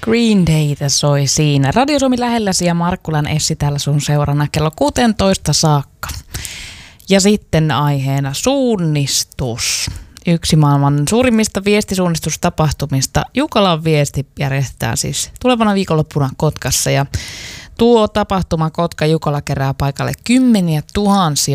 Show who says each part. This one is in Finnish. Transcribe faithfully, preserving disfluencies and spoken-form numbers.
Speaker 1: Green Daytä soi siinä. Radio Suomi lähelläsi ja Markkulan Essi täällä sun seurana kello kuusitoista saakka. Ja sitten aiheena suunnistus. Yksi maailman suurimmista viestisuunnistustapahtumista. Jukolan viesti järjestetään siis tulevana viikonloppuna Kotkassa. Ja tuo tapahtuma Kotka Jukola kerää paikalle kymmeniä tuhansia